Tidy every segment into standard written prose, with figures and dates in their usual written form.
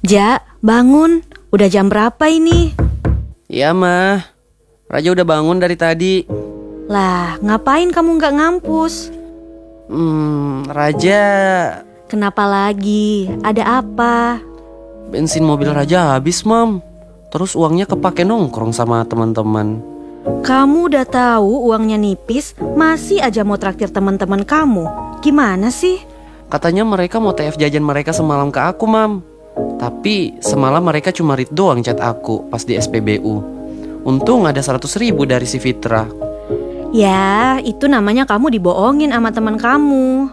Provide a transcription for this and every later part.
Ja, bangun. Udah jam berapa ini? Iya mah, Raja udah bangun dari tadi. Lah, ngapain kamu nggak ngampus? Raja, Kenapa lagi? Ada apa? bensin mobil Raja habis mam. Terus uangnya kepake nongkrong sama teman-teman. Kamu udah tahu uangnya nipis, masih aja mau traktir teman-teman kamu. Gimana sih? Katanya mereka mau TF jajan mereka semalam ke aku mam. Tapi semalam mereka cuma read doang chat aku pas di SPBU. Untung ada 100.000 dari si Fitra. Ya, itu namanya kamu dibohongin sama teman kamu.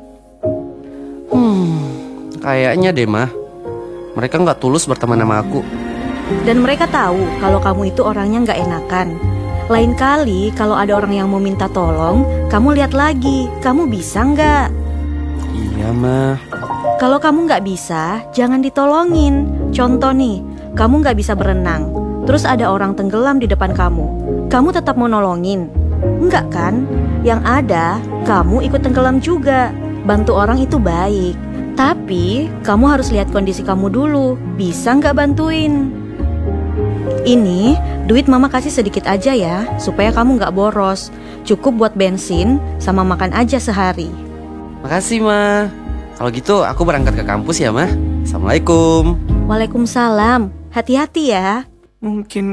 Kayaknya deh mah, mereka gak tulus berteman sama aku. Dan mereka tahu kalau kamu itu orangnya nggak enakan. Lain kali kalau ada orang yang mau minta tolong, kamu lihat lagi, kamu bisa nggak? Iya mah. Kalau kamu nggak bisa, jangan ditolongin. Contoh nih, kamu nggak bisa berenang, terus ada orang tenggelam di depan kamu tetap mau nolongin? Enggak kan? Yang ada, kamu ikut tenggelam juga. Bantu orang itu baik, tapi kamu harus lihat kondisi kamu dulu. Bisa nggak bantuin? Ini, duit mama kasih sedikit aja ya, supaya kamu nggak boros. Cukup buat bensin sama makan aja sehari. Makasih mah. Kalau gitu aku berangkat ke kampus ya mah. Assalamualaikum. Waalaikumsalam. Hati-hati ya. Mungkin